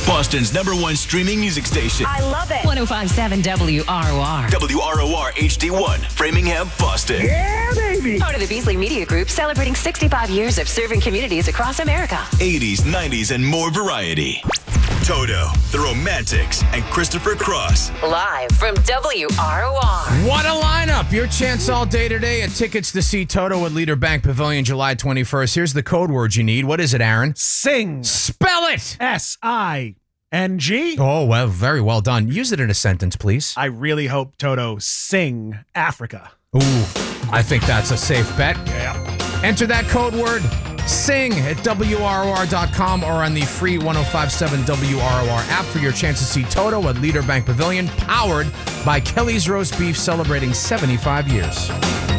Boston's #1 streaming music station. I love it. 105.7 WROR. WROR HD1, Framingham, Boston. Yeah, baby. Part of the Beasley Media Group, celebrating 65 years of serving communities across America. 80s, 90s, and more variety. Toto, The Romantics, and Christopher Cross. Live from WROR. What a lineup! Your chance all day today at tickets to see Toto at Leader Bank Pavilion July 21st. Here's the code word you need. What is it, Aaron? Sing. Spell it! S-I-N-G. Oh, well, very well done. Use it in a sentence, please. I really hope Toto sing Africa. Ooh, I think that's a safe bet. Yeah. Enter that code word, SING, at WROR.com or on the free 105.7 WROR app for your chance to see Toto at Leader Bank Pavilion, powered by Kelly's Roast Beef, celebrating 75 years.